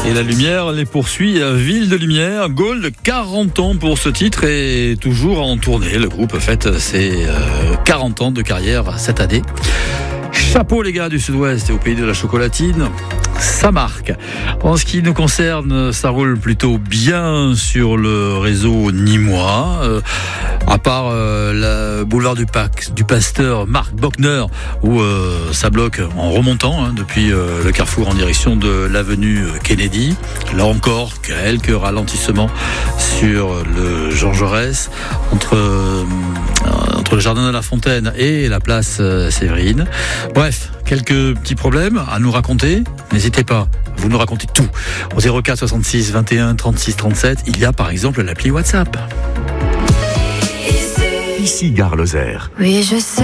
Et la lumière les poursuit. Ville de lumière, Gold, 40 ans pour ce titre et toujours en tournée. Le groupe fête ses 40 ans de carrière cette année. Chapeau les gars du Sud-Ouest et au pays de la chocolatine, ça marque. En ce qui nous concerne, ça roule plutôt bien sur le réseau nîmois, à part le boulevard du Pasteur Marc Bockner, où ça bloque en remontant depuis le carrefour en direction de l'avenue Kennedy. Là encore, quelques ralentissements sur le Jean Jaurès, entre le jardin de la Fontaine et la place Séverine. Bref, quelques petits problèmes à nous raconter. N'hésitez pas, vous nous racontez tout. Au 04 66 21 36 37, il y a par exemple l'appli WhatsApp. Ici Gare Lozère. Oui, je sais.